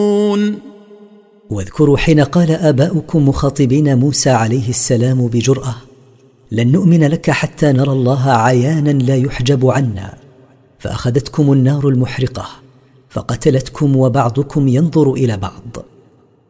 واذكروا حين قال آباؤكم مخاطبين موسى عليه السلام بجرأة: لن نؤمن لك حتى نرى الله عيانا لا يحجب عنا، فأخذتكم النار المحرقة فقتلتكم وبعضكم ينظر إلى بعض.